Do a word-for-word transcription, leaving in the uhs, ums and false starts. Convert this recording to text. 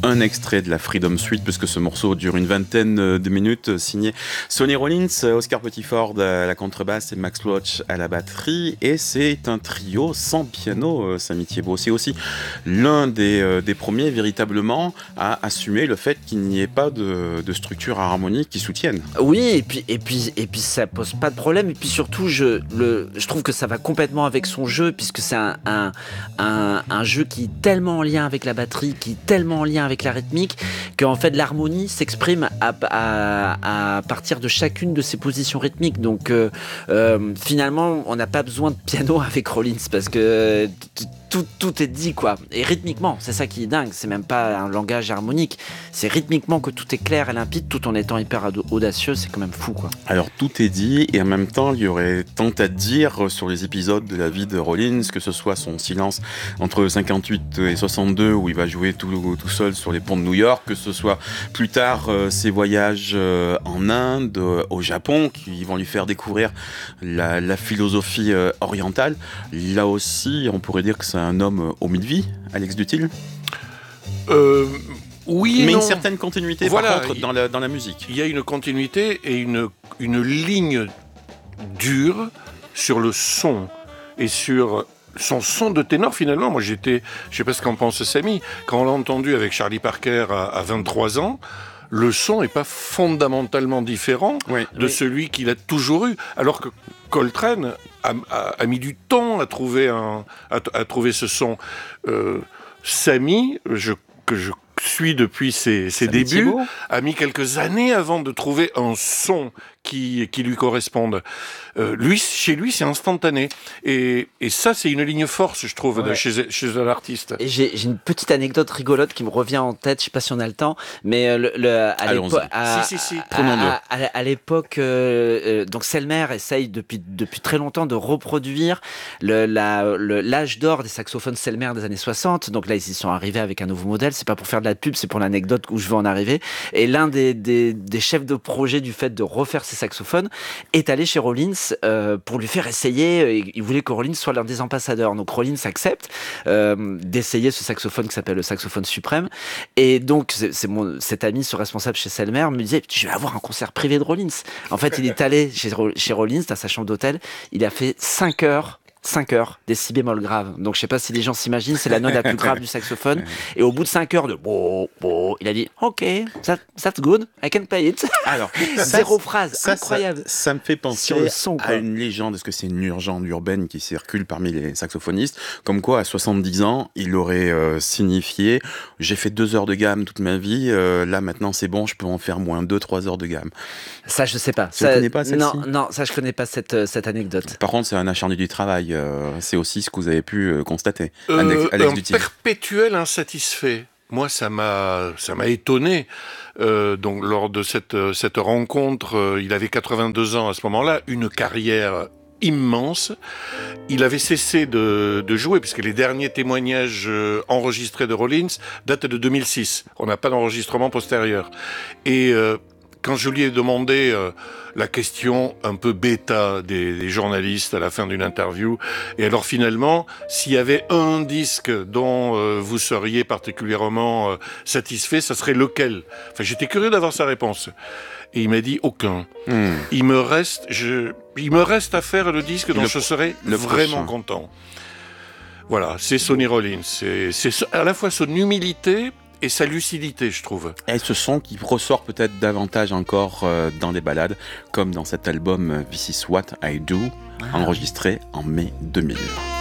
un extrait de la Freedom Suite, puisque ce morceau dure une vingtaine de minutes, signé Sonny Rollins, Oscar Pettiford à la contrebasse et Max Roach à la batterie. Et c'est un trio sans piano, Samy Thiebaud. C'est aussi l'un des, des premiers véritablement à assumer le fait qu'il n'y ait pas de, de structure harmonique qui soutienne. Oui, et puis, et, puis, et puis ça pose pas de problème. Et puis surtout, je, le, je trouve que ça va complètement avec son jeu, puisque c'est un, un, un, un jeu qui est tellement en lien avec la batterie, qui est tellement en lien avec la rythmique, qu'en fait l'harmonie s'exprime à, à, à partir de chacune de ses positions rythmiques. Donc euh, euh, finalement, on n'a pas besoin de piano avec Rollins, parce que tout, tout est dit, quoi. Et rythmiquement, c'est ça qui est dingue. C'est même pas un langage harmonique. C'est rythmiquement que tout est clair et limpide, tout en étant hyper audacieux. C'est quand même fou, quoi. Alors tout est dit, et en même temps, il y aurait tant à dire sur les épisodes de la vie de Rollins, que ce soit son silence entre cinquante-huit et soixante-deux, où il va jouer tout, tout seul sur les ponts de New York, que ce soit plus tard euh, ses voyages euh, en Inde, euh, au Japon, qui vont lui faire découvrir la, la philosophie euh, orientale. Là aussi, on pourrait dire que c'est un homme aux mille vies, Alex Duthil. Euh... Oui et mais non. Une certaine continuité, voilà, par contre, dans la, dans la musique. Il y a une continuité et une, une ligne dure sur le son et sur son son de ténor. Finalement, moi j'étais, je sais pas ce qu'en pense Samy, quand on l'a entendu avec Charlie Parker à, à vingt-trois ans, le son n'est pas fondamentalement différent oui, de oui. celui qu'il a toujours eu, alors que Coltrane a, a, a mis du temps à trouver, un, à, à trouver ce son. Euh, Samy, je, que je suis depuis ses, ses débuts, Thiebaud. A mis quelques années avant de trouver un son qui, qui lui corresponde. Euh, lui, chez lui, c'est instantané. Et, et ça, c'est une ligne force, je trouve, ouais. de, chez, chez un artiste. Et j'ai, j'ai une petite anecdote rigolote qui me revient en tête, je sais pas si on a le temps, mais le, le, à, l'époque, à, si, si, si. à, à, à, à l'époque, euh, donc Selmer essaye depuis, depuis très longtemps de reproduire le, la, le, l'âge d'or des saxophones Selmer des années soixante. Donc là, ils y sont arrivés avec un nouveau modèle. C'est pas pour faire de la pub, c'est pour l'anecdote où je veux en arriver. Et l'un des, des, des chefs de projet du fait de refaire ses saxophones est allé chez Rollins euh, pour lui faire essayer. Il voulait que Rollins soit l'un des ambassadeurs. Donc Rollins accepte euh, d'essayer ce saxophone qui s'appelle le saxophone suprême. Et donc c'est, c'est mon, cet ami, ce responsable chez Selmer, me disait je vais avoir un concert privé de Rollins. En fait, il est allé chez, chez Rollins dans sa chambre d'hôtel. Il a fait cinq heures cinq heures, des si bémol graves. Donc je sais pas si les gens s'imaginent, c'est la note la plus grave du saxophone. Et au bout de cinq heures de bo, bo, il a dit ok, that, that's good, I can play it. Alors, zéro ça, phrase, ça, incroyable. Ça, ça me fait penser son, à une légende, est-ce que c'est une légende urbaine qui circule parmi les saxophonistes, comme quoi à soixante-dix ans, il aurait euh, signifié j'ai fait deux heures de gamme toute ma vie, euh, là maintenant c'est bon, je peux en faire moins deux, trois heures de gamme. Ça je sais pas. Tu ne connais pas celle-ci ? Non, non, ça je connais pas cette, cette anecdote. Par contre, c'est un acharné du travail. Euh, c'est aussi ce que vous avez pu euh, constater. Euh, Alex, Alex un Duthil. Perpétuel insatisfait. Moi, ça m'a, ça m'a étonné. Euh, donc, lors de cette, cette rencontre, euh, il avait quatre-vingt-deux ans à ce moment-là, une carrière immense. Il avait cessé de, de jouer, puisque les derniers témoignages euh, enregistrés de Rollins datent de deux mille six. On n'a pas d'enregistrement postérieur. Et euh, quand je lui ai demandé euh, la question un peu bêta des, des journalistes à la fin d'une interview, et alors finalement, s'il y avait un disque dont euh, vous seriez particulièrement euh, satisfait, ça serait lequel ? Enfin, j'étais curieux d'avoir sa réponse. Et il m'a dit aucun. Mmh. Il me reste, je, il me reste à faire le disque dont le, je serais vraiment prochain. Content. Voilà, c'est Sonny Rollins. C'est, c'est à la fois son humilité et sa lucidité, je trouve. Et ce son qui ressort peut-être davantage encore euh, dans des ballades, comme dans cet album This Is What I Do, ah. enregistré en mai deux mille.